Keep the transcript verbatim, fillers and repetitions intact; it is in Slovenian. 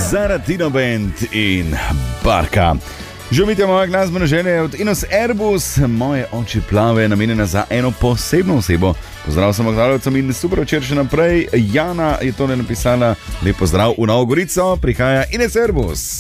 Zaratino Band in Barka. Želite moja glasbena želja od Inos Airbus, moje oči plave, namenjena za eno posebno osebo. Pozdrav sem ogledalcem in super večer še naprej. Jana je tole napisala, lep pozdrav v Novo Gorico, prihaja Ines Airbus.